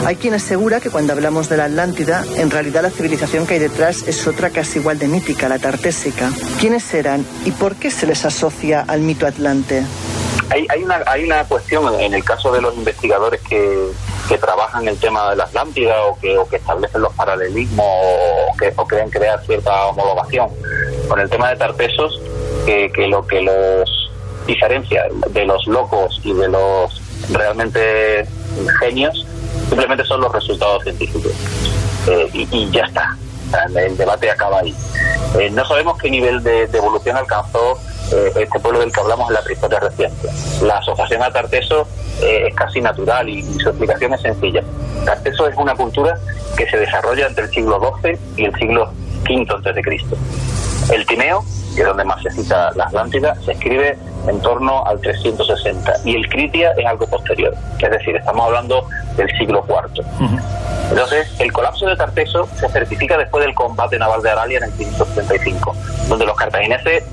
Hay quien asegura que cuando hablamos de la Atlántida, en realidad la civilización que hay detrás es otra casi igual de mítica, la tartésica. ¿Quiénes eran y por qué se les asocia al mito atlante? Hay una cuestión en el caso de los investigadores que trabajan el tema de la Atlántida o que establecen los paralelismos o creen crear cierta homologación con el tema de Tartesos, que lo que los diferencia de los locos y de los realmente genios simplemente son los resultados científicos, y ya está. El debate acaba ahí. No sabemos qué nivel de evolución alcanzó este pueblo del que hablamos en la prehistoria reciente. La asociación a Tarteso es casi natural y su explicación es sencilla. Tarteso es una cultura que se desarrolla entre el siglo XII y el siglo V a.C. El Tineo, que es donde más se cita la Atlántida, se escribe en torno al 360 y el Critia es algo posterior, es decir, estamos hablando del siglo IV. Entonces, el colapso de Tarteso se certifica después del combate naval de Aralia en el 535, donde los cartagineses